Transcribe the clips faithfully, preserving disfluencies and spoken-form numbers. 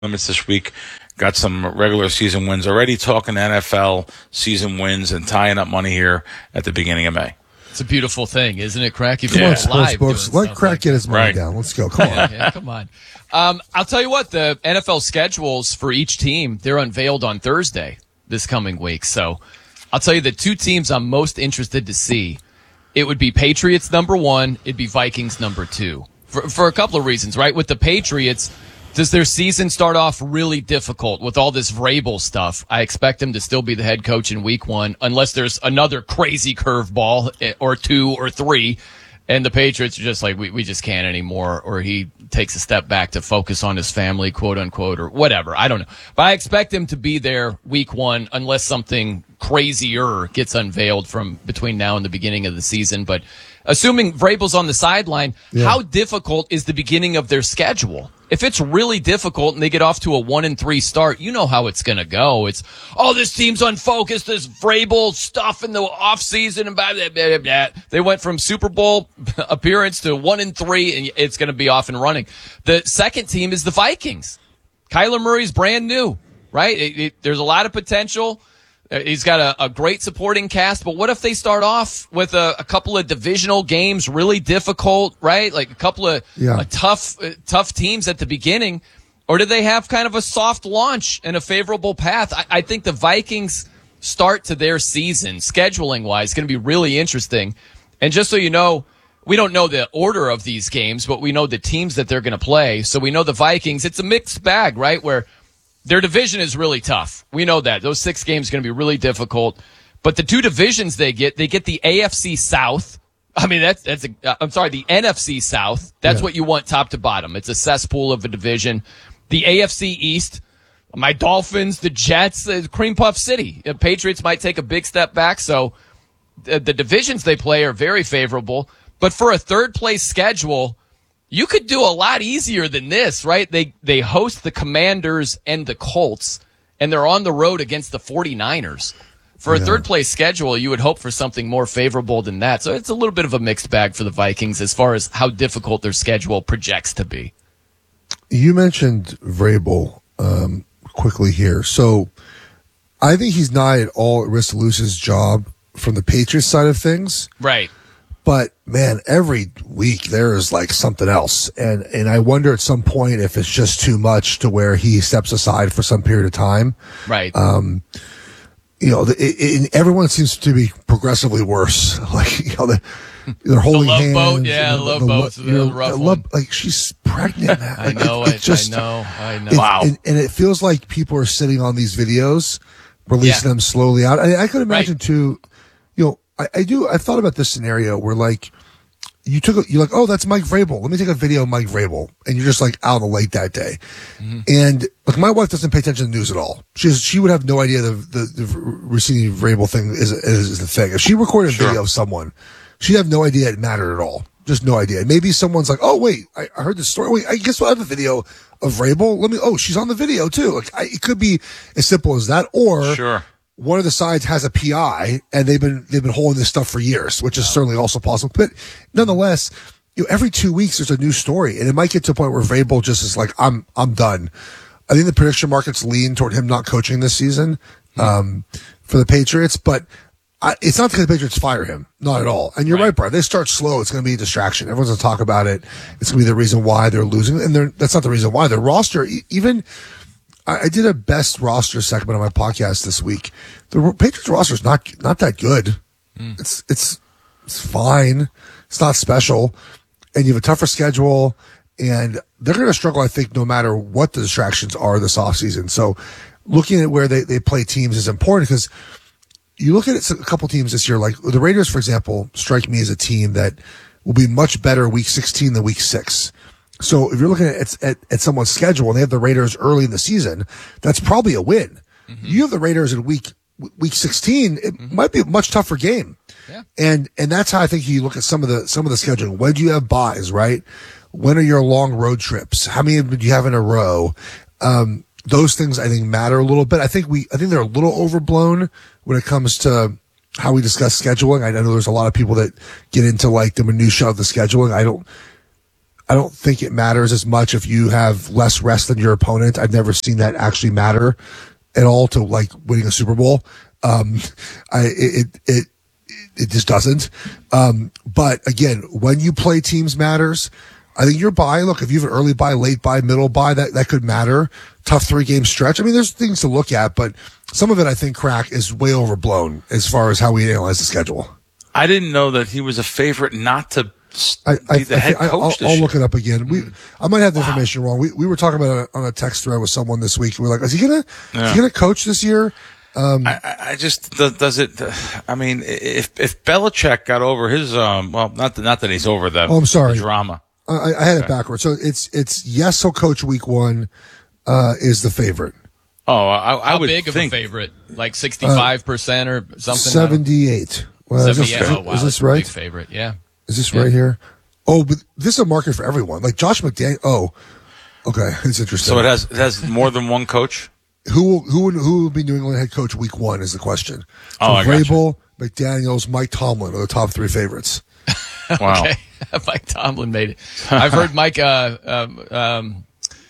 limits this week. Got some regular season wins already. Talking N F L season wins and tying up money here at the beginning of May. It's a beautiful thing, isn't it, Crack? Come on, sports books. Let Crack like get his money right. down. Let's go. Come on. Yeah, yeah, come on. Um, I'll tell you what, the N F L schedules for each team, they're unveiled on Thursday this coming week. So I'll tell you the two teams I'm most interested to see. It would be Patriots number one. It'd be Vikings number two. For, for a couple of reasons, right? With the Patriots, does their season start off really difficult with all this Vrabel stuff? I expect him to still be the head coach in week one, unless there's another crazy curveball or two or three, and the Patriots are just like, we, we just can't anymore, or he takes a step back to focus on his family, quote unquote, or whatever. I don't know. But I expect him to be there week one, unless something crazier gets unveiled from between now and the beginning of the season. But assuming Vrabel's on the sideline, yeah. How difficult is the beginning of their schedule? If it's really difficult and they get off to a one and three start, you know how it's going to go. It's, oh, this team's unfocused. This Vrabel stuff in the offseason and blah, blah, blah, blah. They went from Super Bowl appearance to one and three, and it's going to be off and running. The second team is the Vikings. Kyler Murray's brand new, right? It, it, there's a lot of potential. He's got a, a great supporting cast, but what if they start off with a, a couple of divisional games, really difficult, right? Like a couple of yeah. uh, tough, uh, tough teams at the beginning, or do they have kind of a soft launch and a favorable path? I, I think the Vikings start to their season, scheduling wise, going to be really interesting. And just so you know, we don't know the order of these games, but we know the teams that they're going to play. So we know the Vikings, it's a mixed bag, right? Where their division is really tough. We know that. Those six games are going to be really difficult. But the two divisions they get, they get the A F C South. I mean, that's, that's, a, I'm sorry, the N F C South. That's yeah. what you want top to bottom. It's a cesspool of a division. The A F C East, my Dolphins, the Jets, uh, Cream Puff City. The Patriots might take a big step back. So the, the divisions they play are very favorable. But for a third place schedule, you could do a lot easier than this, right? They they host the Commanders and the Colts, and they're on the road against the 49ers. For a yeah. third-place schedule, you would hope for something more favorable than that. So it's a little bit of a mixed bag for the Vikings as far as how difficult their schedule projects to be. You mentioned Vrabel um, quickly here. So I think he's not at all at risk to lose his job from the Patriots side of things. Right. But, man, every week there is like something else. And, and I wonder at some point if it's just too much to where he steps aside for some period of time. Right. Um, you know, it, it, everyone seems to be progressively worse. Like, you know, the, they're holding the love hands. Boat, yeah, the, love the, boat's you know, a rough love, one. like, she's pregnant, man. I Like, know it, it. it just, I know. I know. It, wow. And, and it feels like people are sitting on these videos, releasing yeah. them slowly out. I, I could imagine, right. too, you know, I, I do, I thought about this scenario where, like, you took, a, you're like, oh, that's Mike Vrabel. Let me take a video of Mike Vrabel. And you're just like out on the lake that day. Mm-hmm. And like, my wife doesn't pay attention to the news at all. She's, she would have no idea the, the, the Rossini Vrabel thing is, is, is the thing. If she recorded a sure. video of someone, she'd have no idea it mattered at all. Just no idea. Maybe someone's like, oh, wait, I, I heard this story. Wait, I guess we'll have a video of Vrabel. Let me, oh, she's on the video too. Like, I, it could be as simple as that. Or, sure. one of the sides has a P I and they've been, they've been holding this stuff for years, which is wow. certainly also possible. But nonetheless, you know, every two weeks there's a new story, and it might get to a point where Vrabel just is like, I'm, I'm done. I think the prediction markets lean toward him not coaching this season, um, for the Patriots, but I, it's not because the Patriots fire him. Not at all. And you're right, right Brian. They start slow. It's going to be a distraction. Everyone's going to talk about it. It's going to be the reason why they're losing. And they're, that's not the reason why. Their roster, even, I did a best roster segment on my podcast this week. The Patriots roster is not not that good. Mm. It's it's it's fine. It's not special, and you have a tougher schedule, and they're going to struggle, I think, no matter what the distractions are this offseason. So, looking at where they, they play teams is important because you look at it, a couple teams this year, like the Raiders, for example, strike me as a team that will be much better week sixteen than week six. So if you're looking at, at, at someone's schedule and they have the Raiders early in the season, that's probably a win. Mm-hmm. You have the Raiders in week, week sixteen, it mm-hmm. might be a much tougher game. Yeah. And, and that's how I think you look at some of the, some of the scheduling. When do you have buys, right? When are your long road trips? How many do you have in a row? Um, those things I think matter a little bit. I think we, I think they're a little overblown when it comes to how we discuss scheduling. I know there's a lot of people that get into like the minutia of the scheduling. I don't, I don't think it matters as much if you have less rest than your opponent. I've never seen that actually matter at all to like winning a Super Bowl. Um, I, it, it, it just doesn't. Um, but again, when you play teams matters. I think your bye, look, if you have an early bye, late bye, middle bye, that, that could matter. Tough three game stretch. I mean, there's things to look at, but some of it I think, Crack, is way overblown as far as how we analyze the schedule. I didn't know that he was a favorite not to I, I, be the head I, coach I'll, this I'll year. look it up again. We, I might have the Wow. information wrong. We we were talking about it on a text thread with someone this week. We were like, is he gonna Yeah. is he gonna coach this year? Um, I, I- I just does, does it. I mean, if if Belichick got over his um, well, not that, not that he's over the, Oh, I'm sorry. the drama. I, I had it backwards. So it's it's yes, he'll coach week one. Uh, is the favorite Oh, I, I How would big of think a favorite? Like sixty-five percent or something? seventy-eight? Well, is this, seventy, yeah. Oh, wow, is that's this a right? big favorite, yeah. Is this Yeah. right here? Oh, but this is a market for everyone. Like Josh McDaniel. Oh, okay, it's interesting. so. It has it has more than one coach. Who will who will, who will be New England head coach week one is the question. So Oh, I gotcha. Vrabel, McDaniels, Mike Tomlin are the top three favorites. Wow. Okay, Mike Tomlin made it. I've heard Mike, uh, um, um,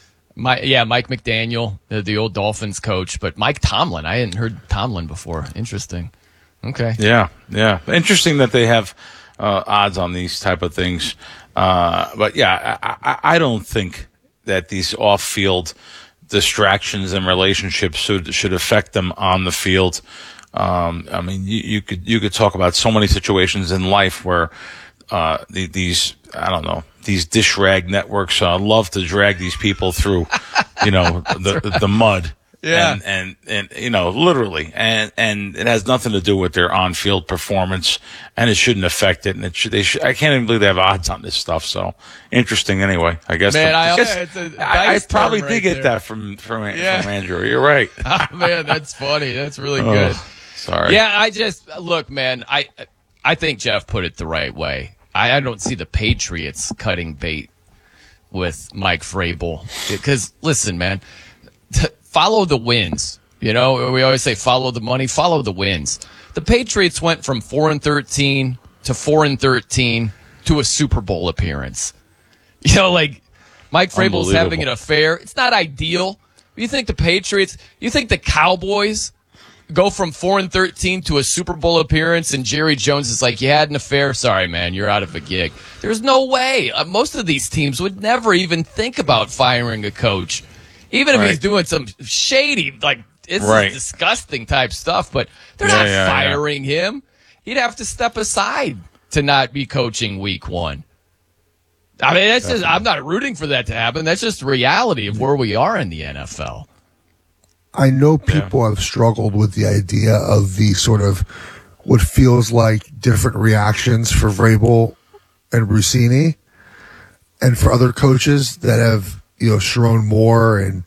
my yeah, Mike McDaniel, the, the old Dolphins coach, but Mike Tomlin, I hadn't heard Tomlin before. Interesting. Okay. Yeah, yeah. Interesting that they have uh, odds on these type of things. Uh, but yeah, I, I, I don't think that these off-field distractions and relationships should should affect them on the field. Um, I mean, you, you could you could talk about so many situations in life where uh, the, these I don't know these dish rag networks uh, love to drag these people through, you know, the the mud. Yeah. And, and, and, you know, literally, and, and it has nothing to do with their on-field performance, and it shouldn't affect it. And it should, they should, I can't even believe they have odds on this stuff. So interesting anyway, I guess. Man, But I- guess- it's a I, I dice probably term did right get there. that from, from, Yeah. from Andrew. You're right. Oh, man, that's funny. That's really Oh, good. sorry. Yeah, I just look, man. I I think Jeff put it the right way. I, I don't see the Patriots cutting bait with Mike Vrabel because listen, man, t- follow the wins. You know, we always say follow the money, follow the wins. The Patriots went from four and thirteen to four and thirteen to a Super Bowl appearance. You know, like Mike Vrabel's having an affair. It's not ideal. You think the Patriots? You think the Cowboys go from four and thirteen to a Super Bowl appearance, and Jerry Jones is like, "You had an affair. Sorry, man, you're out of a gig." There's no way. Uh, most of these teams would never even think about firing a coach, even if Right. he's doing some shady, like it's Right. disgusting type stuff. But they're Yeah, not yeah, yeah. firing him. He'd have to step aside to not be coaching Week One. I mean, that's just, I'm not rooting for that to happen. That's just the reality of where we are in the N F L. I know people have struggled with the idea of the sort of what feels like different reactions for Vrabel and Rossini, and for other coaches that have, you know, Sharon Moore and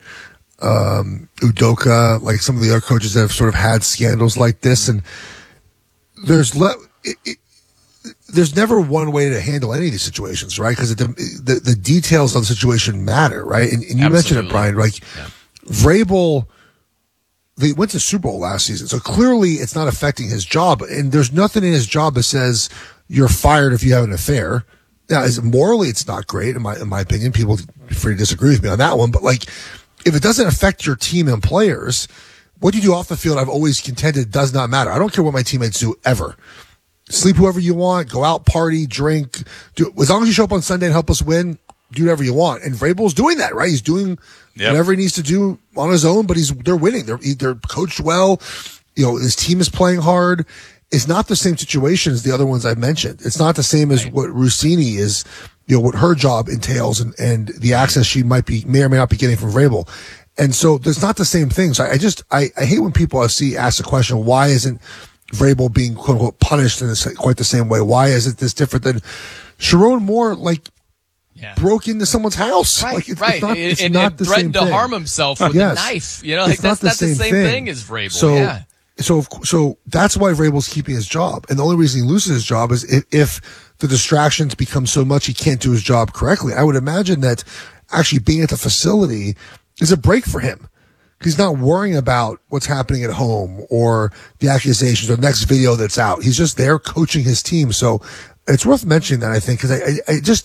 um, Udoka, like some of the other coaches that have sort of had scandals like this. And there's le- it, it, there's never one way to handle any of these situations, right? Because the, the the details of the situation matter, right? And, and you mentioned it, Absolutely. Brian. Like Yeah. Vrabel, they went to Super Bowl last season, so clearly it's not affecting his job. And there's nothing in his job that says you're fired if you have an affair. Now, is morally, it's not great in my in my opinion. People are free to disagree with me on that one, but like, if it doesn't affect your team and players, what you do off the field, I've always contended does not matter. I don't care what my teammates do ever. Sleep whoever you want, go out, party, drink, do as long as you show up on Sunday and help us win. Do whatever you want. And Vrabel's doing that, right? He's doing Yep. whatever he needs to do on his own, but he's they're winning. They're they're coached well. You know, his team is playing hard. It's not the same situation as the other ones I've mentioned. It's not the same as what Rossini is, you know, what her job entails and, and the access she might be, may or may not be getting from Vrabel. And so there's not the same thing. So I, I just, I, I hate when people I see ask the question, why isn't Vrabel being quote unquote punished in this, quite the same way? Why is it this different than Sharon Moore, like, Yeah. broke into someone's house? Right, Like, it's, right. it's not, it's and, not and the threatened same to thing. harm himself with Yes. a knife. You know, like It's that's not the same, thing. as Vrabel. So, yeah. so, so that's why Vrabel's keeping his job. And the only reason he loses his job is if, if the distractions become so much he can't do his job correctly. I would imagine that actually being at the facility is a break for him. He's not worrying about what's happening at home or the accusations or the next video that's out. He's just there coaching his team. So it's worth mentioning that, I think, because I, I, I just,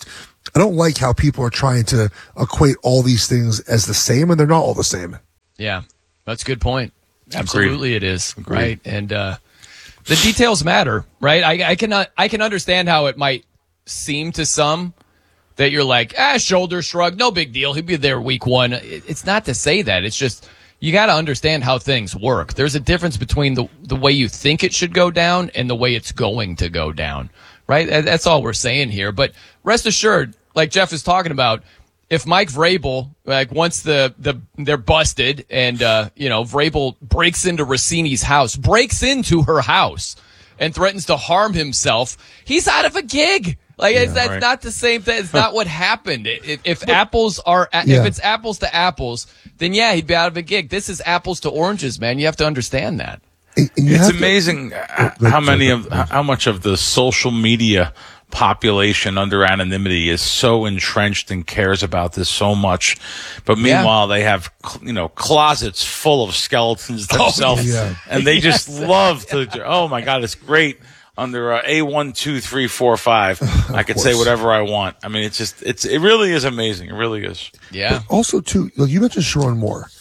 I don't like how people are trying to equate all these things as the same, and they're not all the same. Yeah, that's a good point. Absolutely, Agreed. it is. Agreed. Right, and uh, the details matter, right? I, I can I can understand how it might seem to some that you're like, ah, shoulder shrug, no big deal. He'll be there week one. It, it's not to say that. It's just you got to understand how things work. There's a difference between the the way you think it should go down and the way it's going to go down, right? That's all we're saying here. But rest assured, like Jeff is talking about, if Mike Vrabel, like once the, the they're busted and uh, you know, Vrabel breaks into Rossini's house, breaks into her house and threatens to harm himself, he's out of a gig. Like Yeah, it's, that's right. not the same thing. It's not what happened. If, if apples are, Yeah. if it's apples to apples, then yeah, he'd be out of a gig. This is apples to oranges, man. You have to understand that. And- and you It's have to- amazing uh, go- how go- many go- of how much of the social media population under anonymity is so entrenched and cares about this so much, but meanwhile they have cl- you know closets full of skeletons themselves, yeah. and they just love to. Oh my God, it's great. Under uh, A one, two, three, four, five, I could say course. whatever I want. I mean, it's just it's it really is amazing. It really is. Yeah. Also, too, like you mentioned Sharon Moore.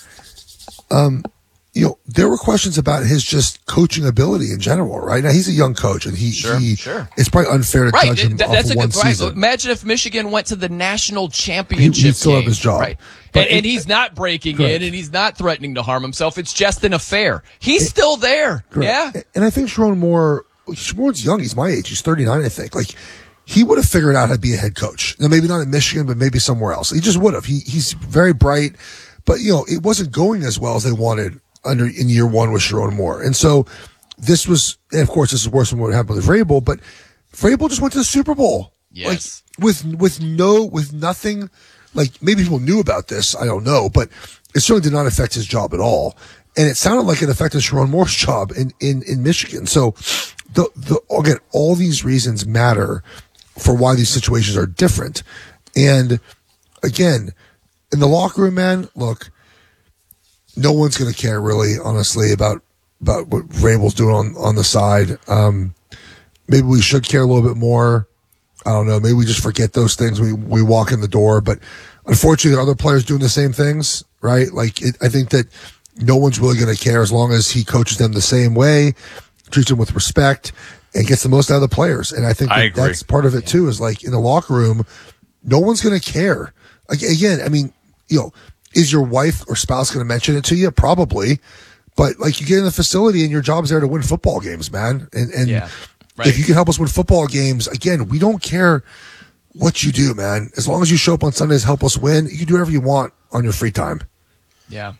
Um, you know, there were questions about his just coaching ability in general, right? Now he's a young coach, and he, Sure, he sure. it's probably unfair to Right. judge him That- off that's of a one good right. season. Imagine if Michigan went to the national championship. He- he'd still have game, his job. Right. But And, and it- he's not breaking Correct. in and he's not threatening to harm himself. It's just an affair. He's still there. Correct. Yeah. And I think Sharon Moore, Sharon Moore's young. He's my age. He's thirty-nine, I think. Like, he would have figured out how to be a head coach. Now, maybe not in Michigan, but maybe somewhere else. He just would have. He, he's very bright, but, you know, it wasn't going as well as they wanted under in year one with Sharon Moore. And so this was, and of course, this is worse than what happened with Vrabel, but Vrabel just went to the Super Bowl. Yes. Like, with, with no, with nothing, like, maybe people knew about this. I don't know, but it certainly did not affect his job at all. And it sounded like it affected Sharon Moore's job in, in, in Michigan. So, the, the, again, all these reasons matter for why these situations are different. And again, in the locker room, man, look, no one's going to care really, honestly, about, about what Vrabel's doing on, on the side. Um, maybe we should care a little bit more. I don't know. Maybe we just forget those things. We, we walk in the door, but unfortunately there are other players doing the same things, right? Like, it, I think that no one's really going to care as long as he coaches them the same way, treats them with respect, and gets the most out of the players. And I think I that agree. that's part of it too, is like in the locker room, no one's going to care. Like, again, I mean, you know, is your wife or spouse going to mention it to you? Probably. But like, you get in the facility and your job's there to win football games, man. And, and Yeah, right. if you can help us win football games, again, we don't care what you do, man. As long as you show up on Sundays, help us win, you can do whatever you want on your free time. Yeah.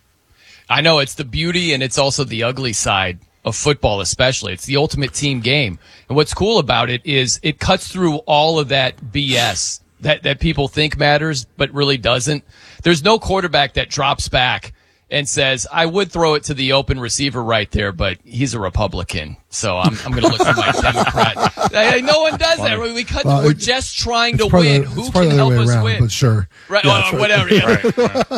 I know it's the beauty and it's also the ugly side of football, especially. It's the ultimate team game. And what's cool about it is it cuts through all of that B S that, that people think matters, but really doesn't. There's no quarterback that drops back and says, I would throw it to the open receiver right there, but he's a Republican. So I'm, I'm going to look for my Democrat. I, I- no one does that. We cut, Well, we're it- just trying to It's probably win. the- Who it's probably can the help other way us around, win? but sure. Right, Yeah, well, it's right. whatever. Yeah. Right, right.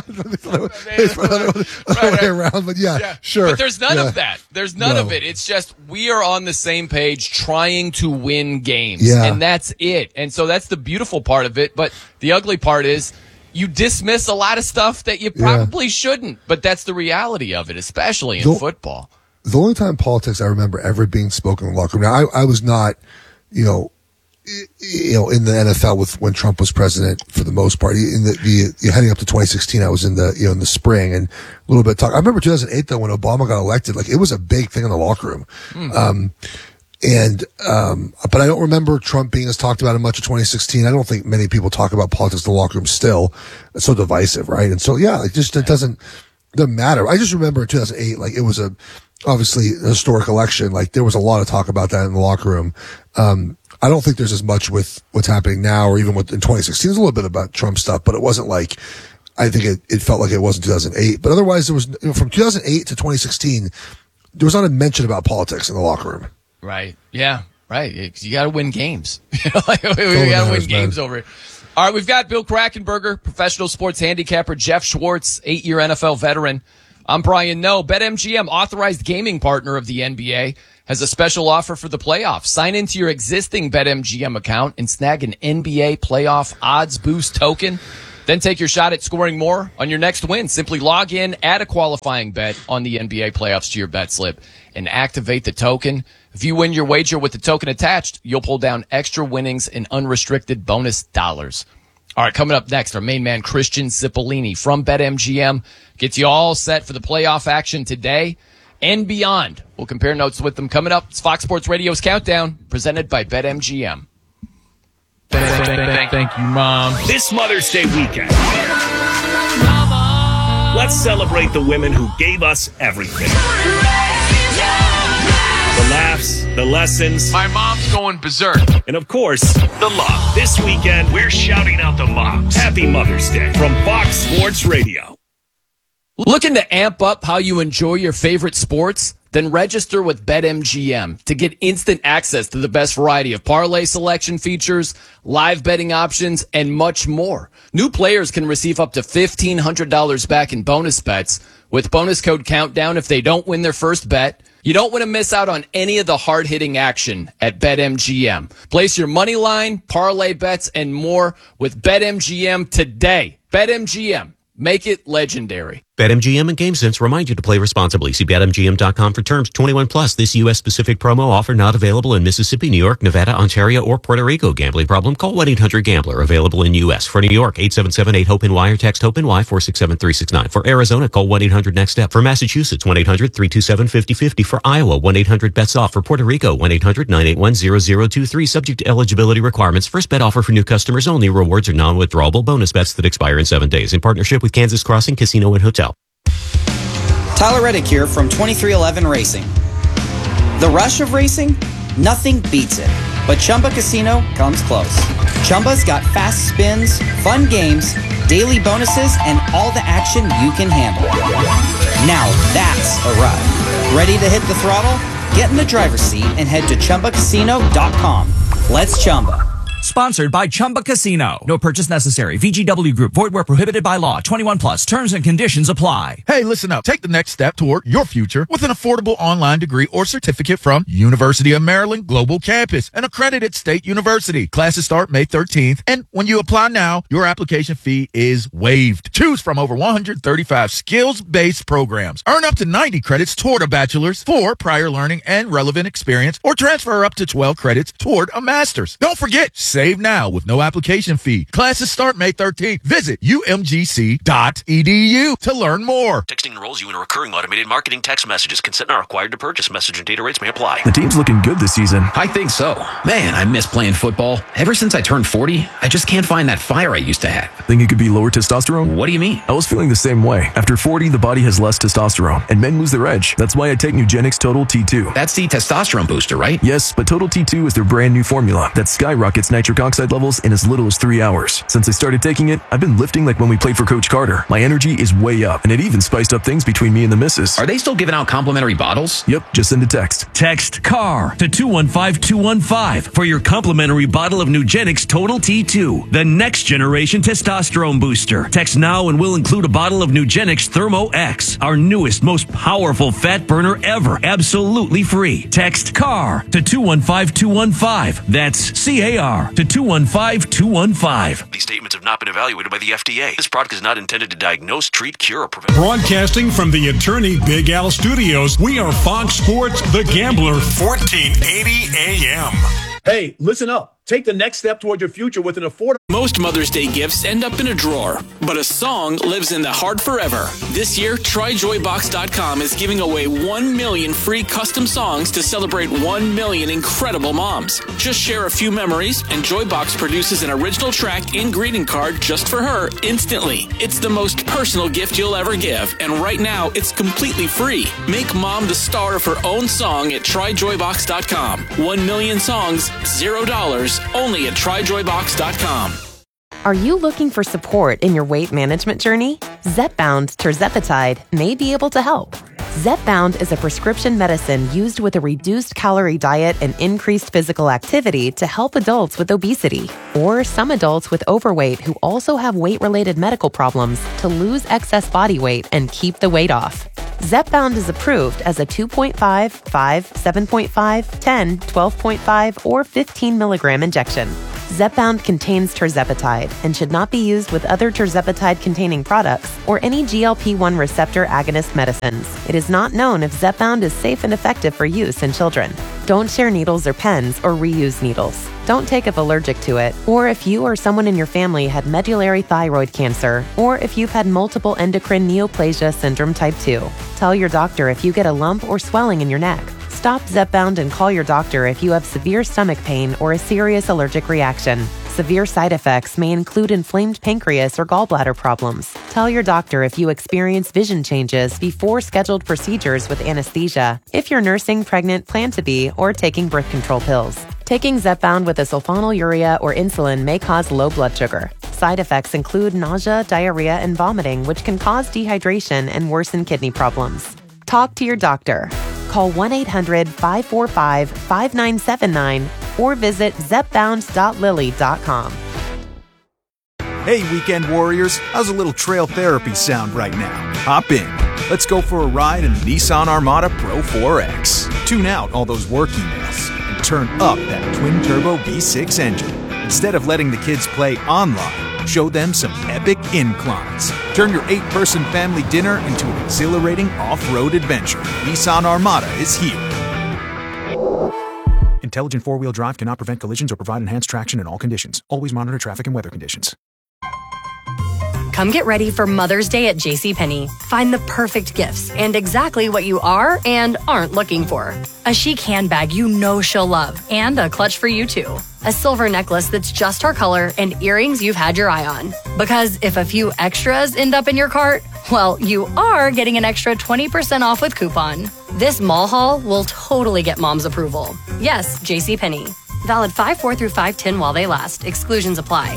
It's probably the other way around, but yeah, Yeah. sure. But there's none Yeah. of that. There's none No. of it. It's just we are on the same page trying to win games. Yeah. And that's it. And so that's the beautiful part of it. But the ugly part is you dismiss a lot of stuff that you probably shouldn't. But that's the reality of it, especially in The- football. The only time politics I remember ever being spoken in the locker room. Now, I, I was not, you know, i- you know, in the N F L with when Trump was president for the most part. In the, the, the heading up to twenty sixteen, I was in the, you know, in the spring and a little bit of talk. I remember two thousand eight though when Obama got elected. Like, it was a big thing in the locker room. Um, and, um, but I don't remember Trump being as talked about in much of twenty sixteen. I don't think many people talk about politics in the locker room still. It's so divisive, right? And so, yeah, it just, it doesn't, doesn't matter. I just remember in two thousand eight, like, it was a, obviously a historic election. Like, there was a lot of talk about that in the locker room. Um, I don't think there's as much with what's happening now or even with in twenty sixteen. There's a little bit about Trump stuff, but it wasn't like, I think it, it felt like it was in two thousand eight. But otherwise, there was, you know, from two thousand eight to twenty sixteen, there was not a mention about politics in the locker room. Right. Yeah. Right. You, you got to win games. Like, we we got to matters, win man. games over here. All right. We've got Bill Krackenberger, professional sports handicapper, Jeff Schwartz, eight-year N F L veteran. I'm Brian Noe, BetMGM, authorized gaming partner of the N B A, has a special offer for the playoffs. Sign into your existing BetMGM account and snag an N B A playoff odds boost token. Then take your shot at scoring more on your next win. Simply log in, add a qualifying bet on the N B A playoffs to your bet slip, and activate the token. If you win your wager with the token attached, you'll pull down extra winnings and unrestricted bonus dollars. All right, coming up next, our main man, Christian Cipollini from BetMGM, gets you all set for the playoff action today and beyond. We'll compare notes with them coming up. It's Fox Sports Radio's Countdown, presented by BetMGM. Thank, thank, thank you, Mom. This Mother's Day weekend, let's celebrate the women who gave us everything. The laughs, the lessons. My mom's going berserk. And of course, the love. This weekend, we're shouting out the moms. Happy Mother's Day from Fox Sports Radio. Looking to amp up how you enjoy your favorite sports? Then register with BetMGM to get instant access to the best variety of parlay selection features, live betting options, and much more. New players can receive up to fifteen hundred dollars back in bonus bets with bonus code COUNTDOWN if they don't win their first bet. You don't want to miss out on any of the hard-hitting action at BetMGM. Place your money line, parlay bets, and more with BetMGM today. BetMGM. Make it legendary. BetMGM and GameSense remind you to play responsibly. See Bet M G M dot com for terms. twenty-one plus. This U S-specific promo offer not available in Mississippi, New York, Nevada, Ontario, or Puerto Rico. Gambling problem? Call one eight hundred gambler. Available in U S. For New York, eight seven seven eight hope N Y or text HOPE-NY four six seven three six nine. For Arizona, call one eight hundred next step. For Massachusetts, one eight hundred three two seven five zero five zero. For Iowa, one eight hundred bets off. For Puerto Rico, one eight hundred nine eight one zero zero two three. Subject to eligibility requirements. First bet offer for new customers only. Rewards are non-withdrawable bonus bets that expire in seven days. In partnership with Kansas Crossing Casino and Hotel. Tyler Reddick here from twenty-three eleven Racing. The rush of racing? Nothing beats it. But Chumba Casino comes close. Chumba's got fast spins, fun games, daily bonuses, and all the action you can handle. Now that's a ride. Ready to hit the throttle? Get in the driver's seat and head to Chumba Casino dot com. Let's Chumba. Sponsored by Chumba Casino. No purchase necessary. V G W Group. Void where prohibited by law. twenty-one plus. Terms and conditions apply. Hey, listen up. Take the next step toward your future with an affordable online degree or certificate from University of Maryland Global Campus, an accredited state university. Classes start May thirteenth, and when you apply now, your application fee is waived. Choose from over one hundred thirty-five skills-based programs. Earn up to ninety credits toward a bachelor's for prior learning and relevant experience, or transfer up to twelve credits toward a master's. Don't forget, save now with no application fee. Classes start May thirteenth. Visit U M G C dot E D U to learn more. Texting enrolls you in a recurring automated marketing text messages. Consent not required to purchase. Message and data rates may apply. The team's looking good this season. I think so. Man, I miss playing football. Ever since I turned forty, I just can't find that fire I used to have. Think it could be lower testosterone? What do you mean? I was feeling the same way. After forty, the body has less testosterone, and men lose their edge. That's why I take Nugenix Total T two. That's the testosterone booster, right? Yes, but Total T two is their brand new formula that skyrockets nitric oxide levels in as little as three hours. Since I started taking it, I've been lifting like when we played for Coach Carter. My energy is way up, and it even spiced up things between me and the missus. Are they still giving out complimentary bottles? Yep, just send a text. Text CAR to two one five two one five for your complimentary bottle of Nugenix Total T two, the next generation testosterone booster. Text now and we'll include a bottle of Nugenix Thermo X, our newest, most powerful fat burner ever, absolutely free. Text CAR to two one five two one five. That's C A R to two one five two one five. These statements have not been evaluated by the F D A. This product is not intended to diagnose, treat, cure, or prevent. Broadcasting from the Attorney Big Al Studios, we are Fox Sports The Gambler, fourteen eighty A M. Hey, listen up. Take the next step toward your future with an affordable... Most Mother's Day gifts end up in a drawer, but a song lives in the heart forever. This year, Try Joy Box dot com is giving away one million free custom songs to celebrate one million incredible moms. Just share a few memories, and Joybox produces an original track and greeting card just for her instantly. It's the most personal gift you'll ever give, and right now, it's completely free. Make mom the star of her own song at Try Joy Box dot com. One million songs, zero dollars. Only at Try Joy Box dot com. Are you looking for support in your weight management journey? Zepbound Tirzepatide may be able to help. Zepbound is a prescription medicine used with a reduced calorie diet and increased physical activity to help adults with obesity, or some adults with overweight who also have weight-related medical problems to lose excess body weight and keep the weight off. Zepbound is approved as a two point five, five, seven point five, ten, twelve point five, or fifteen milligram injection. Zepbound contains tirzepatide and should not be used with other tirzepatide-containing products or any G L P one receptor agonist medicines. It is not known if Zepbound is safe and effective for use in children. Don't share needles or pens or reuse needles. Don't take if allergic to it, or if you or someone in your family had medullary thyroid cancer, or if you've had multiple endocrine neoplasia syndrome type two. Tell your doctor if you get a lump or swelling in your neck. Stop Zepbound and call your doctor if you have severe stomach pain or a serious allergic reaction. Severe side effects may include inflamed pancreas or gallbladder problems. Tell your doctor if you experience vision changes before scheduled procedures with anesthesia, if you're nursing, pregnant, plan to be, or taking birth control pills. Taking Zepbound with a sulfonylurea or insulin may cause low blood sugar. Side effects include nausea, diarrhea, and vomiting, which can cause dehydration and worsen kidney problems. Talk to your doctor. Call one eight hundred, five four five, five nine seven nine or visit zepbound dot lilly dot com. Hey, weekend warriors, how's a little trail therapy sound right now? Hop in. Let's go for a ride in the Nissan Armada Pro four X. Tune out all those work emails and turn up that twin-turbo V six engine. Instead of letting the kids play online, show them some epic inclines. Turn your eight-person family dinner into an exhilarating off-road adventure. Nissan Armada is here. Intelligent four-wheel drive cannot prevent collisions or provide enhanced traction in all conditions. Always monitor traffic and weather conditions. Come get ready for Mother's Day at JCPenney. Find the perfect gifts and exactly what you are and aren't looking for. A chic handbag you know she'll love and a clutch for you too. A silver necklace that's just her color and earrings you've had your eye on. Because if a few extras end up in your cart, well, you are getting an extra twenty percent off with coupon. This mall haul will totally get mom's approval. Yes, JCPenney. Valid five four through five ten while they last. Exclusions apply.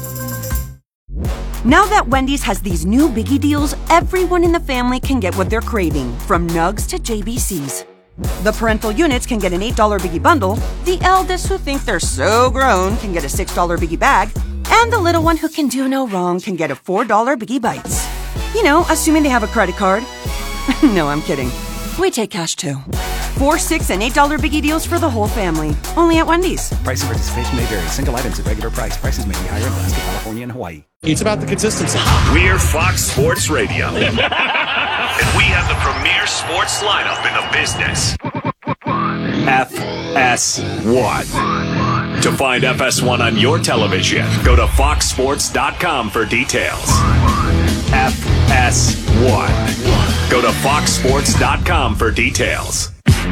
Now that Wendy's has these new biggie deals, everyone in the family can get what they're craving, from nugs to J B Cs. The parental units can get an eight dollar biggie bundle, the eldest who think they're so grown can get a six dollar biggie bag, and the little one who can do no wrong can get a four dollar biggie bites. You know, assuming they have a credit card. No, I'm kidding. We take cash too. Four, six, and eight dollar biggie deals for the whole family. Only at Wendy's. Price and participation may vary. Single items at regular price. Prices may be higher in Alaska, California, and Hawaii. It's about the consistency. We're Fox Sports Radio. And we have the premier sports lineup in the business. F S one. To find F S one on your television, go to fox sports dot com for details. F S one. Go to fox sports dot com for details.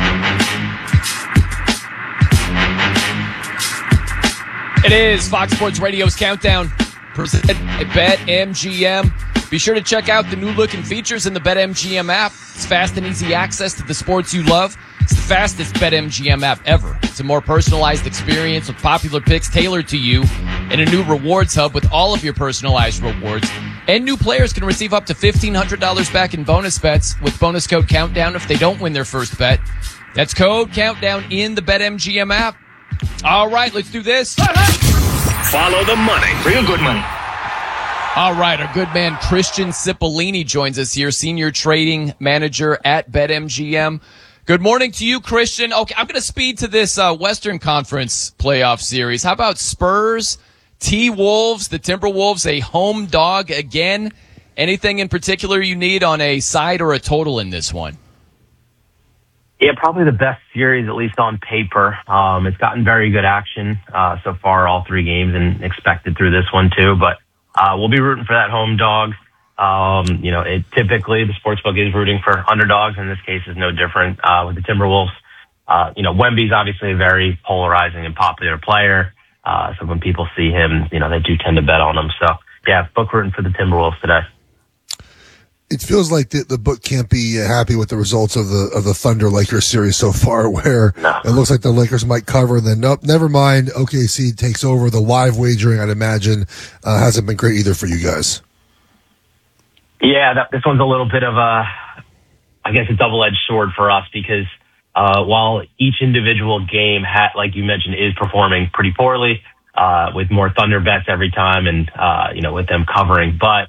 It is Fox Sports Radio's Countdown, presented by BetMGM. Be sure to check out the new look and features in the BetMGM app. It's fast and easy access to the sports you love. It's the fastest BetMGM app ever. It's a more personalized experience with popular picks tailored to you and a new rewards hub with all of your personalized rewards. And new players can receive up to fifteen hundred dollars back in bonus bets with bonus code COUNTDOWN if they don't win their first bet. That's code COUNTDOWN in the BetMGM app. All right, let's do this. Follow the money. Real good money. All right, our good man Christian Cipollini joins us here, senior trading manager at BetMGM. Good morning to you, Christian. Okay, I'm going to speed to this uh, Western Conference playoff series. How about Spurs, T-Wolves, the Timberwolves, a home dog again? Anything in particular you need on a side or a total in this one? Yeah, probably the best series, at least on paper. Um, it's gotten very good action uh, so far, all three games, and expected through this one too. But uh, we'll be rooting for that home dog. Um, you know, it typically the sportsbook is rooting for underdogs. In this case, is no different uh, with the Timberwolves. Uh, you know, Wemby's obviously a very polarizing and popular player. Uh, so when people see him, you know, they do tend to bet on him. So yeah, book rooting for the Timberwolves today. It feels like the, the book can't be happy with the results of the of the Thunder Lakers series so far, where no. It looks like the Lakers might cover, and then nope, never mind. O K C takes over. The live wagering, I'd imagine, uh, hasn't been great either for you guys. Yeah, that, this one's a little bit of a, I guess, a double-edged sword for us because uh, while each individual game, ha- like you mentioned, is performing pretty poorly uh, with more Thunder bets every time, and uh, you know, with them covering, but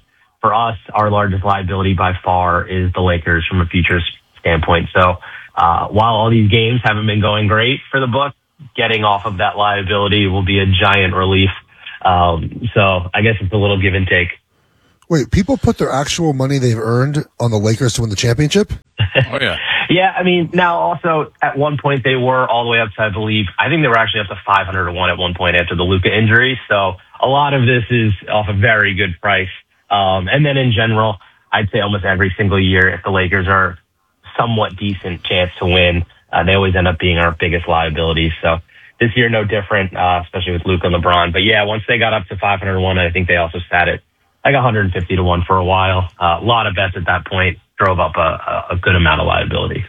for us, our largest liability by far is the Lakers from a futures standpoint. So uh, while all these games haven't been going great for the book, getting off of that liability will be a giant relief. Um, so I guess it's a little give and take. Wait, people put their actual money they've earned on the Lakers to win the championship? Oh, yeah. Yeah, I mean, now also at one point they were all the way up to, I believe, I think they were actually up to five hundred to one at one point after the Luka injury. So a lot of this is off a very good price. Um, and then in general, I'd say almost every single year, if the Lakers are somewhat decent chance to win, uh, they always end up being our biggest liability. So this year, no different, uh, especially with Luka and LeBron. But yeah, once they got up to five hundred to one, I think they also sat it like one hundred fifty to one for a while. Uh, a lot of bets at that point drove up a, a good amount of liability.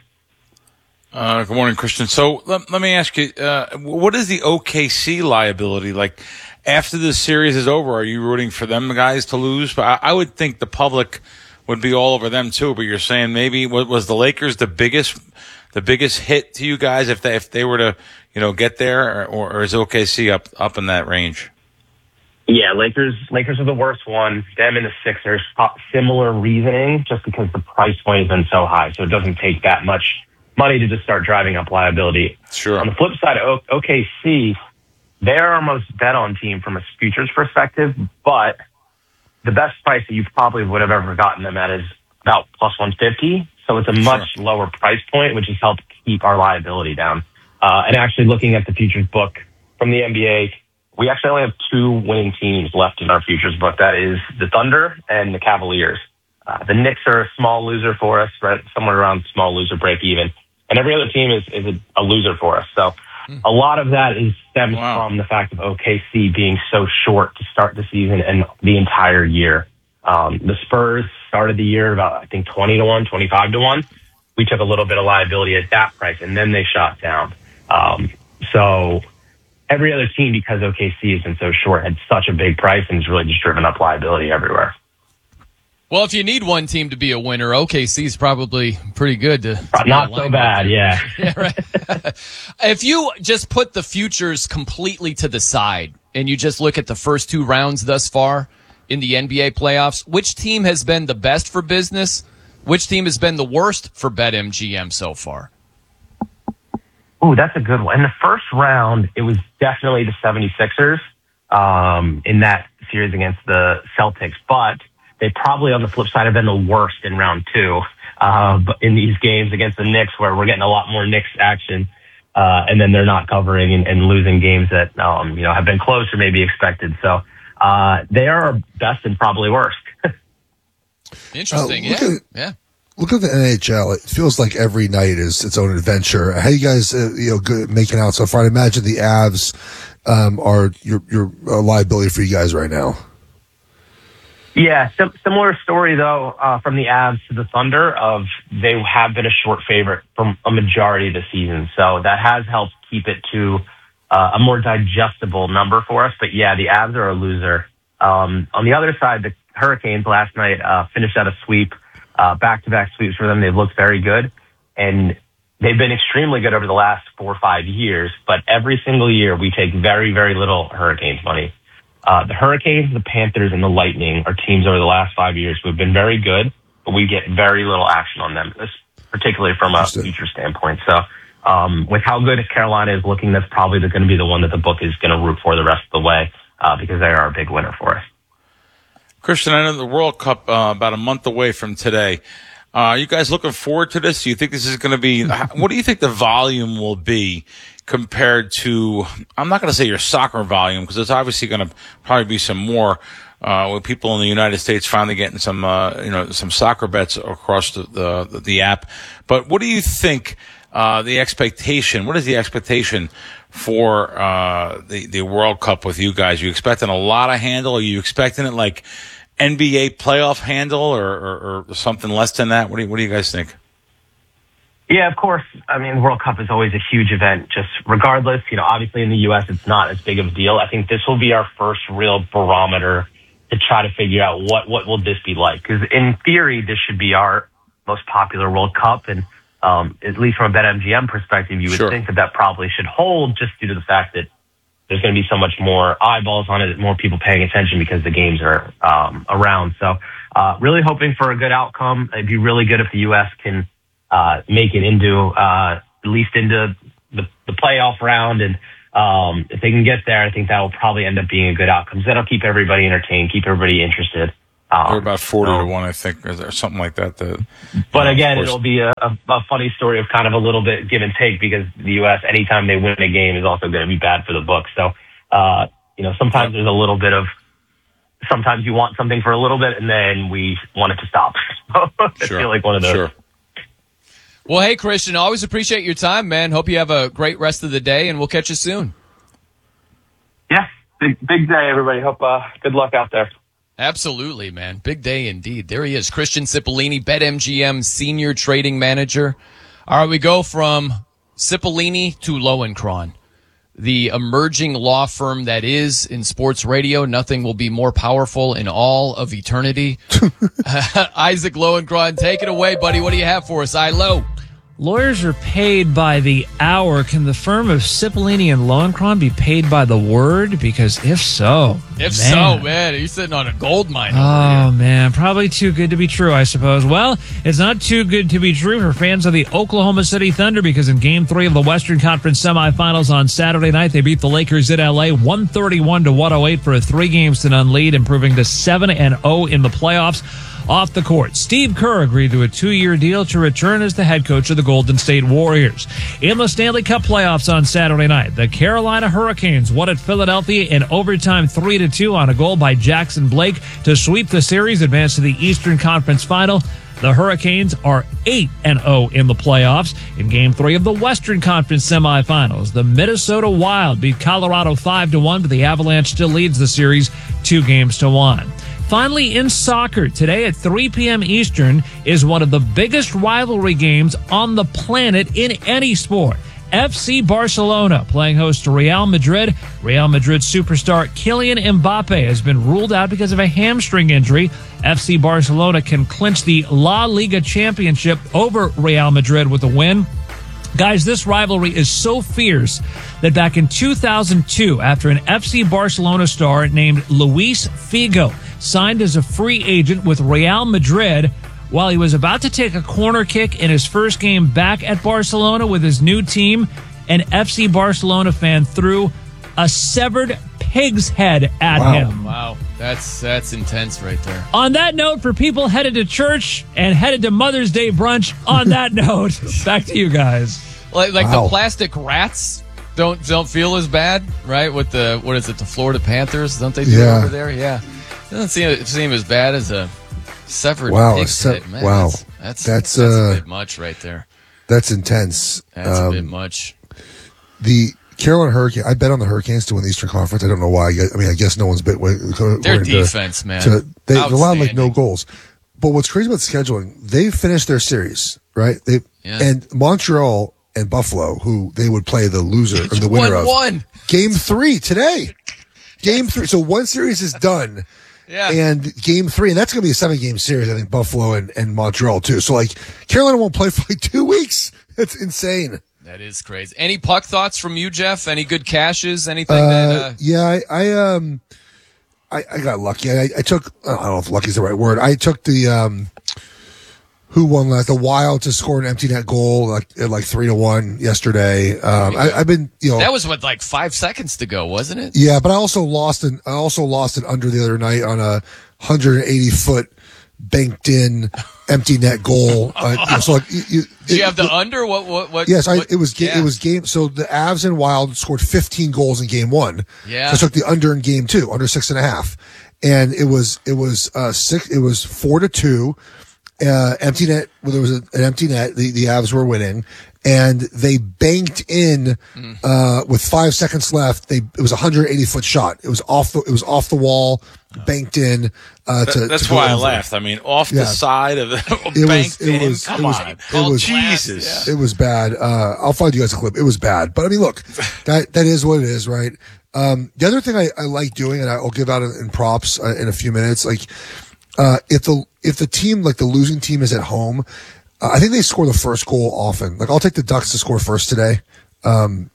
Uh, good morning, Christian. So let, let me ask you, uh, what is the O K C liability? Like, after this series is over, are you rooting for them guys to lose? But I, I would think the public would be all over them too. But you're saying maybe what was the Lakers the biggest, the biggest hit to you guys if they if they were to you know get there, or, or is O K C up up in that range? Yeah, Lakers Lakers are the worst one. Them and the Sixers, similar reasoning, just because the price point has been so high, so it doesn't take that much money to just start driving up liability. Sure. On the flip side, o- O K C, they're our most bet on team from a futures perspective, but the best price that you probably would have ever gotten them at is about plus one fifty. So it's a much sure. lower price point, which has helped keep our liability down. Uh, and actually looking at the futures book from the N B A, we actually only have two winning teams left in our futures book. That is the Thunder and the Cavaliers. Uh, the Knicks are a small loser for us, right? Somewhere around small loser break even. And every other team is, is a, a loser for us. So a lot of that is stems wow. from the fact of O K C being so short to start the season and the entire year. Um, the Spurs started the year about, I think, twenty to one, twenty-five to one. We took a little bit of liability at that price, and then they shot down. Um, so every other team, because O K C has been so short, had such a big price and has really just driven up liability everywhere. Well, if you need one team to be a winner, O K C is probably pretty good to, to not so bad, yeah. yeah right. If you just put the futures completely to the side and you just look at the first two rounds thus far in the N B A playoffs, which team has been the best for business? Which team has been the worst for BetMGM so far? Ooh, that's a good one. In the first round, it was definitely the seventy-sixers um, in that series against the Celtics, but they probably on the flip side have been the worst in round two uh, in these games against the Knicks, where we're getting a lot more Knicks action, uh, and then they're not covering and, and losing games that um, you know have been close or maybe expected. So uh, they are our best and probably worst. Interesting, uh, yeah, at, yeah. Look at the N H L. It feels like every night is its own adventure. How you guys, uh, you know, good, making out so far? I imagine the Avs um, are your your uh, liability for you guys right now. Yeah, sim- similar story, though, uh, from the Avs to the Thunder of they have been a short favorite from a majority of the season. So that has helped keep it to uh, a more digestible number for us. But, yeah, the Avs are a loser. Um, on the other side, the Hurricanes last night uh, finished out a sweep, uh, back-to-back sweeps for them. They've looked very good. And they've been extremely good over the last four or five years. But every single year, we take very, very little Hurricanes money. Uh, the Hurricanes, the Panthers, and the Lightning are teams over the last five years who have been very good, but we get very little action on them, particularly from a future standpoint. So um, with how good Carolina is looking, that's probably going to be the one that the book is going to root for the rest of the way uh, because they are a big winner for us. Christian, I know the World Cup uh, about a month away from today. Uh, are you guys looking forward to this? Do you think this is going to be – what do you think the volume will be compared to – I'm not going to say your soccer volume because there's obviously going to probably be some more uh, with people in the United States finally getting some uh, you know some soccer bets across the, the, the app. But what do you think uh, the expectation – what is the expectation for uh, the, the World Cup with you guys? Are you expecting a lot of handle? Are you expecting it like – N B A playoff handle or, or, or something less than that? What do you, what do you guys think? Yeah, of course. I mean, the World Cup is always a huge event, just regardless. You know, obviously in the U S, it's not as big of a deal. I think this will be our first real barometer to try to figure out what, what will this be like. Because in theory, this should be our most popular World Cup. And um, at least from a BetMGM perspective, you would sure. think that that probably should hold just due to the fact that there's going to be so much more eyeballs on it, more people paying attention because the games are um, around. So uh, really hoping for a good outcome. It'd be really good if the U S can uh, make it into uh, at least into the, the playoff round. And um, if they can get there, I think that will probably end up being a good outcome. So that'll keep everybody entertained, keep everybody interested. Um, They're about forty so, to one, I think, or something like that. The, but uh, again, it'll be a, a, a funny story of kind of a little bit give and take because the U S, anytime they win a game, is also going to be bad for the books. So, uh, you know, sometimes there's a little bit of, sometimes you want something for a little bit and then we want it to stop. I Sure. feel like one of those. Sure. Well, hey, Christian, always appreciate your time, man. Hope you have a great rest of the day, and we'll catch you soon. Yeah, big big day, everybody. Hope uh, good luck out there. Absolutely, man. Big day indeed. There he is, Christian Cipollini, BetMGM Senior Trading Manager. All right, we go from Cipollini to Lowenkron, the emerging law firm that is in sports radio. Nothing will be more powerful in all of eternity. Isaac Lowenkron, take it away, buddy. What do you have for us? I Low. Lawyers are paid by the hour. Can the firm of Cipollini and Lowenkron be paid by the word? Because if so, If man. so, man, you're sitting on a gold mine. Oh, man, probably too good to be true, I suppose. Well, it's not too good to be true for fans of the Oklahoma City Thunder because in Game three of the Western Conference semifinals on Saturday night, they beat the Lakers in L A one thirty-one to one oh eight for a three games to none lead, improving to seven and oh in the playoffs. Off the court, Steve Kerr agreed to a two-year deal to return as the head coach of the Golden State Warriors. In the Stanley Cup playoffs on Saturday night, the Carolina Hurricanes won at Philadelphia in overtime three to two on a goal by Jackson Blake to sweep the series, advance to the Eastern Conference Final. The Hurricanes are eight and oh in the playoffs. In Game three of the Western Conference semifinals, the Minnesota Wild beat Colorado five to one, but the Avalanche still leads the series two games to one. Finally, in soccer, today at three p.m. Eastern is one of the biggest rivalry games on the planet in any sport. F C Barcelona playing host to Real Madrid. Real Madrid superstar Kylian Mbappe has been ruled out because of a hamstring injury. F C Barcelona can clinch the La Liga championship over Real Madrid with a win. Guys, this rivalry is so fierce that back in two thousand two, after an F C Barcelona star named Luis Figo signed as a free agent with Real Madrid, while he was about to take a corner kick in his first game back at Barcelona with his new team, an F C Barcelona fan threw a severed pig's head at wow. him. Wow, that's that's intense right there. On that note, for people headed to church and headed to Mother's Day brunch, on that note, back to you guys. Like, like Wow. the plastic rats don't don't feel as bad, right? With the what is it, the Florida Panthers? Don't they do Yeah. it over there? Yeah, doesn't seem seem as bad as a severed Wow, pig's a se- head. Man, wow. that's that's, That's, that's uh, a bit much right there. That's intense. That's Um, a bit much. The Carolina Hurricanes. I bet on the Hurricanes to win the Eastern Conference. I don't know why. I I mean, I guess no one's bet. Their defense, man, To, they allowed like outstanding. no goals. But what's crazy about scheduling? They finished their series, right? They Yeah. and Montreal and Buffalo, who they would play the loser or the winner of one-one. Game three today. Game three. So one series is done. Yeah. And game three, and that's going to be a seven game series, I think, Buffalo and, and Montreal, too. So, like, Carolina won't play for like two weeks. That's insane. That is crazy. Any puck thoughts from you, Jeff? Any good cashes? Anything Uh, that? Uh, yeah, I, I, um, I, I got lucky. I, I took, I don't know if lucky is the right word. I took the, um, who won last? The Wild to score an empty net goal, like, at like three to one yesterday. Um, I, I've been, you know. that was what, like five seconds to go, wasn't it? Yeah, but I also lost an I also lost an under the other night on a one hundred eighty foot banked in empty net goal. Uh, so like, you, you, Do you it- have the under? What? What? What? Yes, I, what- it was ga- yeah. it was game. So the Avs and Wild scored fifteen goals in game one. Yeah. So I took the under in game two, under six and a half, and it was it was uh six. It was four to two. Uh, empty net. Well, there was a, an empty net. The the Avs were winning, and they banked in uh, with five seconds left. They it was a one hundred eighty foot shot. It was off the it was off the wall, banked in. Uh, to, That- that's to go why I over. lanked. I mean, off Yeah. the side of the It banked was, it in. was, Come it was, on. it was, Jesus. it was bad. Uh, I'll find you guys a clip. It was bad. But I mean, look, that, that is what it is, right? Um, the other thing I, I like doing, and I'll give out in, in props uh, in a few minutes, like, uh, if the, if the team, like the losing team is at home, uh, I think they score the first goal often. Like, I'll take the Ducks to score first today. Um,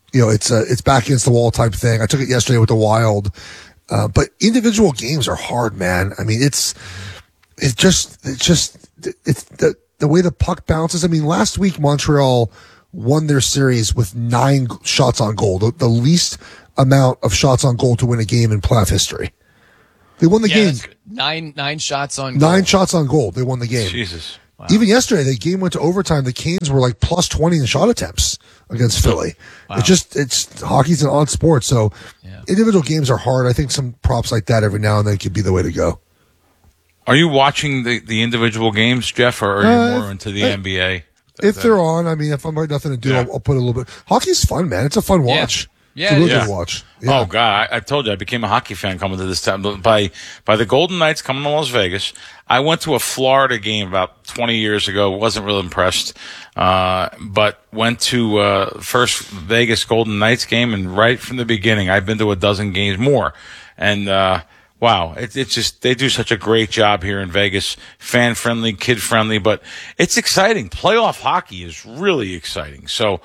you know, it's a, it's back against the wall type thing. I took it yesterday with the Wild. Uh, but individual games are hard, man. I mean, it's, it's just, it's just, it's the, the way the puck bounces. I mean, last week, Montreal won their series with nine shots on goal, the, the least amount of shots on goal to win a game in playoff history. They won the yeah, game. Nine, nine shots on Nine goal. shots on goal. They won the game. Jesus. Wow. Even yesterday, the game went to overtime. The Canes were like plus twenty in shot attempts against Philly. Wow. It's just, it's hockey's an odd sport. So yeah. individual games are hard. I think some props like that every now and then could be the way to go. Are you watching the, the individual games, Jeff, or are you Uh, more into the I- N B A? If they're on, I mean, if I'm got nothing to do, Yeah. I'll, I'll put a little bit. Hockey's fun, man. It's a fun watch. Yeah, it's a it really is. good watch. Yeah. Oh God, I, I told you I became a hockey fan coming to this time. By by the Golden Knights coming to Las Vegas, I went to a Florida game about twenty years ago. Wasn't real impressed, uh, but went to uh, first Vegas Golden Knights game, and right from the beginning, I've been to a dozen games more, and. Uh, Wow, it, it's just, they do such a great job here in Vegas. Fan friendly, kid friendly, but it's exciting. Playoff hockey is really exciting. So,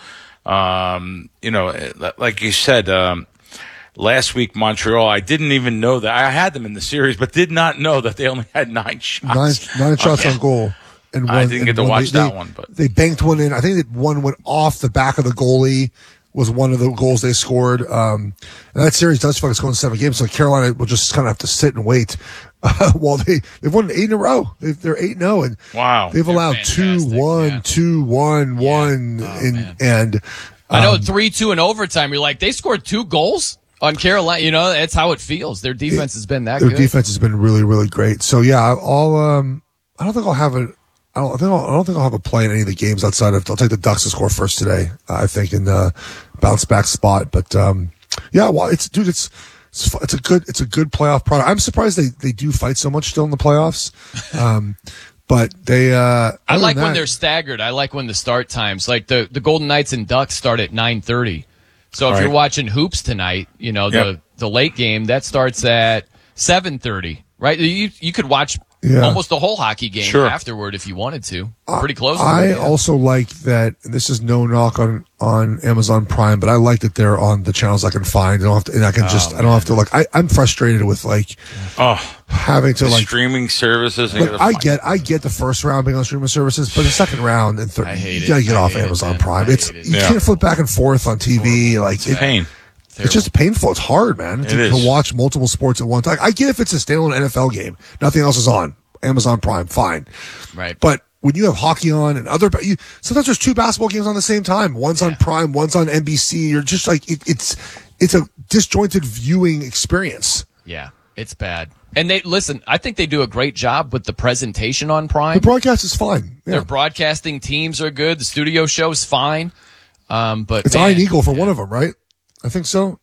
um, you know, like you said, um, last week, Montreal, I didn't even know that. I had them in the series, but did not know that they only had nine shots. Nine, nine shots Okay. on goal. And one, I didn't get and to watch they, that they- one, but they banked one in. I think that one went off the back of the goalie. Was one of the goals they scored. Um, and that series does feel like it's going seven games, so Carolina will just kind of have to sit and wait uh, while they they've won eight in a row. They've, they're eight and zero, and wow, they've They're allowed two, fantastic, one, yeah. two, one, one, Oh, and man. and I know um, three two in overtime. You're like, they scored two goals on Carolina. You know, that's how it feels. Their defense has been that their good. defense has been really, really great. So yeah, I'll um, I don't think I'll have a. I don't, I think I'll, I don't think I'll have a play in any of the games outside of. I'll take the Ducks to score first today. Uh, I think in the bounce back spot, but um, yeah, well, it's dude, it's it's fu- it's a good it's a good playoff product. I'm surprised they they do fight so much still in the playoffs, um, but they. Uh, I other like than when that- they're staggered. I like when the start times, like the, the Golden Knights and Ducks start at nine thirty. So if Right. you're watching hoops tonight, you know, the, Yep. the late game, that starts at seven thirty, right? You, you could watch Yeah. almost the whole hockey game Sure. afterward if you wanted to. Pretty close to I it. yeah. also like that. And this is no knock on, on Amazon Prime, but I like that they're on the channels I can find. I don't have to, and I can just, I don't have to like, I, I'm frustrated with like oh, having to the like, streaming services. like I get, I get the first round being on streaming services, but the second round and third, I hate you it. gotta get I off hate it, Amazon man. Prime. I It's, hate it. you Yeah. can't flip back and forth on T V. Like, it, pain. it's just painful. It's hard, man, It to, is. to watch multiple sports at one time. I get if it's a standalone N F L game, nothing else is on Amazon Prime, fine. Right. But when you have hockey on and other, you, sometimes there's two basketball games on the same time. One's on Prime, one's on N B C. You're just like it, it's it's a disjointed viewing experience. Yeah, it's bad. And they listen, I think they do a great job with the presentation on Prime. The broadcast is fine. Yeah. Their broadcasting teams are good. The studio show's fine. Um, but It's man, Iron Eagle for one of them, right? I think so.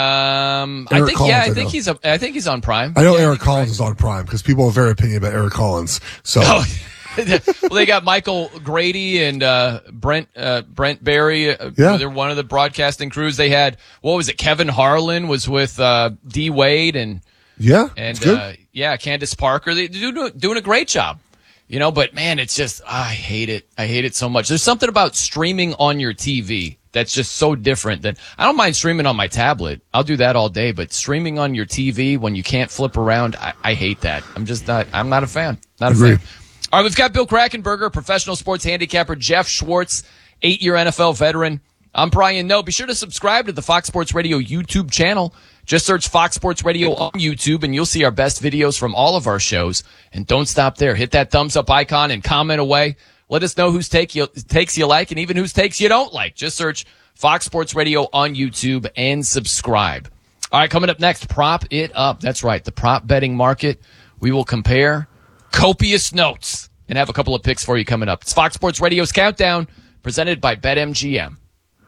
Um, I Eric think Collins, yeah, I I think know. he's a, I think he's on Prime. I know Yeah, Eric Collins is on Prime because people have very opinion about Eric Collins. So Oh, well, they got Michael Grady and uh, Brent uh, Brent Barry. Uh, Yeah. They're one of the broadcasting crews. They had what was it? Kevin Harlan was with uh, D Wade and yeah, and it's good. uh, yeah, Candace Parker. They do doing a great job. You know, but man, it's just I hate it. I hate it so much. There's something about streaming on your T V that's just so different than I don't mind streaming on my tablet. I'll do that all day, but streaming on your T V when you can't flip around, I, I hate that. I'm just not. I'm not a fan. Not a Agreed. fan. All right, we've got Bill Krackenberger, professional sports handicapper, Jeff Schwartz, eight-year N F L veteran. I'm Brian Noe. Be sure to subscribe to the Fox Sports Radio YouTube channel. Just search Fox Sports Radio on YouTube, and you'll see our best videos from all of our shows. And don't stop there. Hit that thumbs up icon and comment away. Let us know whose take you, takes you like and even whose takes you don't like. Just search Fox Sports Radio on YouTube and subscribe. All right, coming up next, Prop It Up. That's right, the prop betting market. We will compare copious notes and have a couple of picks for you coming up. It's Fox Sports Radio's Countdown, presented by BetMGM.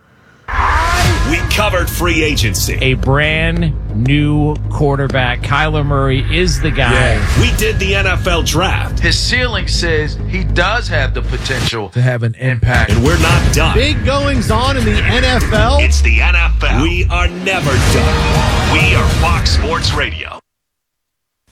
We covered free agency. A brand new quarterback. Kyler Murray is the guy. We did the N F L draft. His ceiling says he does have the potential To have an impact. And we're not done. Big goings on in the N F L. It's the N F L. We are never done. We are Fox Sports Radio.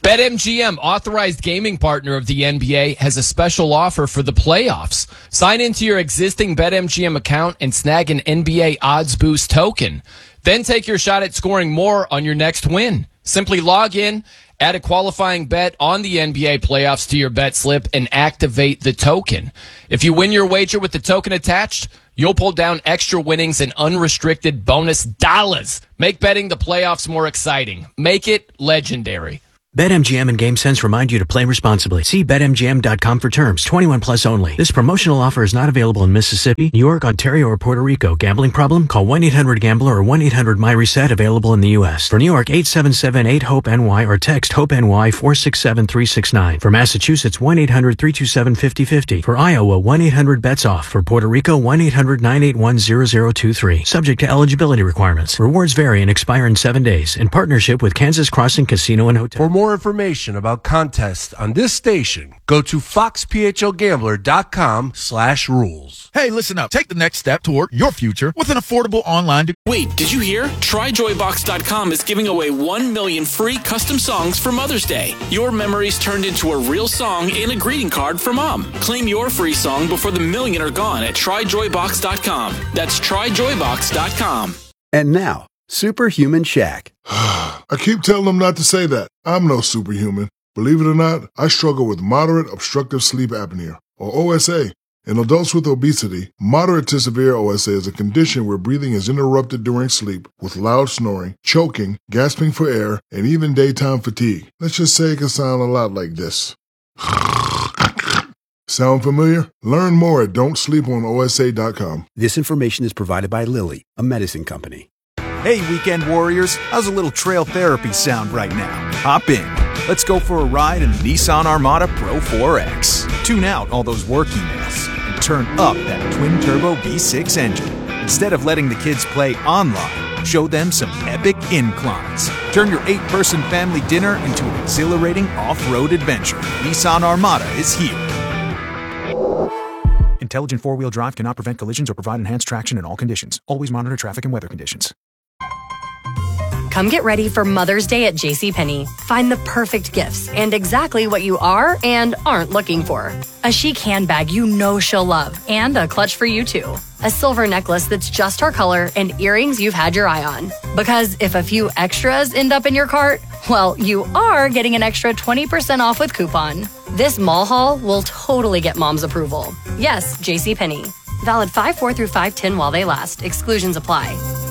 BetMGM, authorized gaming partner of the N B A, has a special offer for the playoffs. Sign into your existing BetMGM account and snag an N B A Odds Boost token. Then take your shot at scoring more on your next win. Simply log in, add a qualifying bet on the N B A playoffs to your bet slip, and activate the token. If you win your wager with the token attached, you'll pull down extra winnings and unrestricted bonus dollars. Make betting the playoffs more exciting. Make it legendary. BetMGM and GameSense remind you to play responsibly. See Bet M G M dot com for terms. twenty-one plus only. This promotional offer is not available in Mississippi, New York, Ontario, or Puerto Rico. Gambling problem? Call one eight hundred gambler or one eight hundred my reset, available in the U S. For New York, eight seven seven eight hope N Y or text HOPE-NY four six seven three six nine. For Massachusetts, one eight hundred three two seven five zero five zero. For Iowa, one eight hundred bets off. For Puerto Rico, one eight hundred nine eight one zero zero two three. Subject to eligibility requirements. Rewards vary and expire in seven days. In partnership with Kansas Crossing Casino and Hotel. For more information about contests on this station, go to fox p h l gambler dot com slash rules. Hey, listen up. Take the next step toward your future with an affordable online degree. Wait, did you hear? try joy box dot com is giving away one million free custom songs for Mother's Day. Your memories turned into a real song and a greeting card for Mom. Claim your free song before the million are gone at try joy box dot com. That's try joy box dot com. And now, Superhuman Shaq. I keep telling them not to say that. I'm no superhuman. Believe it or not, I struggle with moderate obstructive sleep apnea, or O S A. In adults with obesity, moderate to severe O S A is a condition where breathing is interrupted during sleep with loud snoring, choking, gasping for air, and even daytime fatigue. Let's just say it can sound a lot like this. Sound familiar? Learn more at don't sleep on O S A dot com. This information is provided by Lilly, a medicine company. Hey, weekend warriors, how's a little trail therapy sound right now? Hop in. Let's go for a ride in the Nissan Armada Pro four X. Tune out all those work emails and turn up that twin-turbo V six engine. Instead of letting the kids play online, show them some epic inclines. Turn your eight-person family dinner into an exhilarating off-road adventure. Nissan Armada is here. Intelligent four-wheel drive cannot prevent collisions or provide enhanced traction in all conditions. Always monitor traffic and weather conditions. Come get ready for Mother's Day at JCPenney. Find the perfect gifts and exactly what you are and aren't looking for. A chic handbag you know she'll love, and a clutch for you too. A silver necklace that's just her color, and earrings you've had your eye on. Because if a few extras end up in your cart, well, you are getting an extra twenty percent off with coupon. This mall haul will totally get mom's approval. Yes, JCPenney. Valid five four through five ten while they last. Exclusions apply.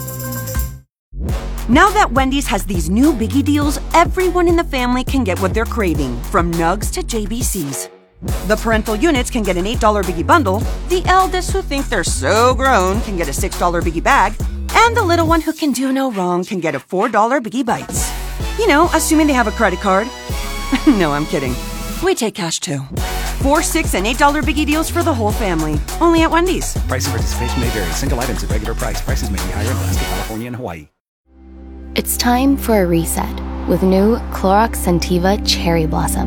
Now that Wendy's has these new biggie deals, everyone in the family can get what they're craving, from nugs to J B Cs. The parental units can get an eight dollar biggie bundle, the eldest who think they're so grown can get a six dollar biggie bag, and the little one who can do no wrong can get a four dollar biggie bites. You know, assuming they have a credit card. No, I'm kidding. We take cash too. Four, six, and eight dollar biggie deals for the whole family. Only at Wendy's. Price and participation may vary. Single items at regular price. Prices may be higher in Alaska, California, and Hawaii. It's time for a reset with new Clorox Scentiva Cherry Blossom.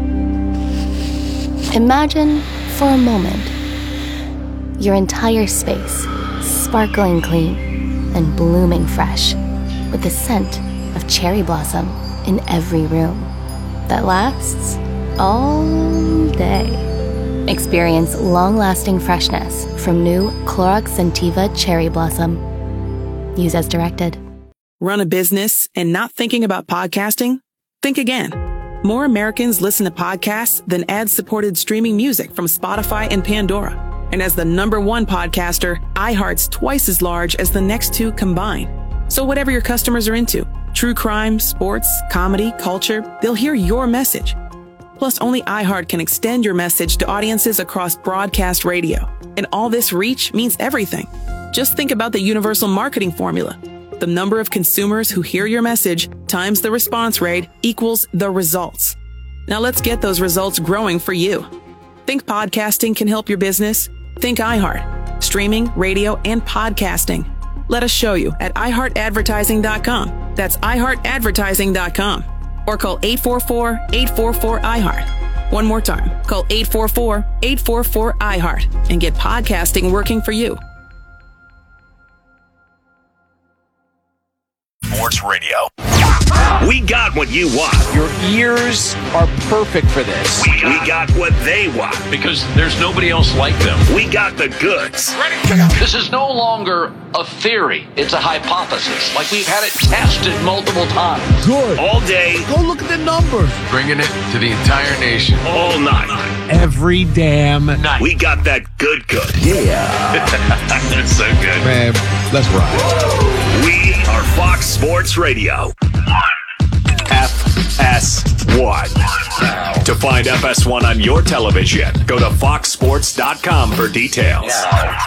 Imagine, for a moment, your entire space sparkling clean and blooming fresh with the scent of cherry blossom in every room that lasts all day. Experience long-lasting freshness from new Clorox Scentiva Cherry Blossom. Use as directed. Run a business and not thinking about podcasting? Think again. More Americans listen to podcasts than ad-supported streaming music from Spotify and Pandora. And as the number one podcaster, iHeart's twice as large as the next two combined. So whatever your customers are into, true crime, sports, comedy, culture, they'll hear your message. Plus, only iHeart can extend your message to audiences across broadcast radio. And all this reach means everything. Just think about the universal marketing formula. The number of consumers who hear your message times the response rate equals the results. Now let's get those results growing for you. Think podcasting can help your business? Think iHeart. Streaming, radio, and podcasting. Let us show you at i heart advertising dot com. That's i heart advertising dot com. Or call eight four four, eight four four, I heart. One more time. Call eight four four, eight four four, I heart and get podcasting working for you. Sports Radio. We got what you want. Your ears are perfect for this. We got, we got what they want. Because there's nobody else like them. We got the goods. Ready? This is no longer a theory. It's a hypothesis. Like we've had it tested multiple times. Good. All day. Go look at the numbers. Bringing it to the entire nation. All night. Every damn night. We got that good good. Yeah. That's so good. Man, let's ride. We are Fox Sports Radio. F S one. To find F S one on your television, go to fox sports dot com for details.